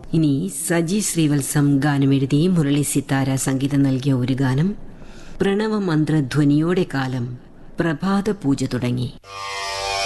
ഇനി സജി ശ്രീവത്സം ഗാനമെഴുതി മുരളി സിത്താര സംഗീതം നൽകിയ ഒരു ഗാനം. പ്രണവമന്ത്രധ്വനിയോടെ കാലം പ്രഭാത പൂജ തുടങ്ങി.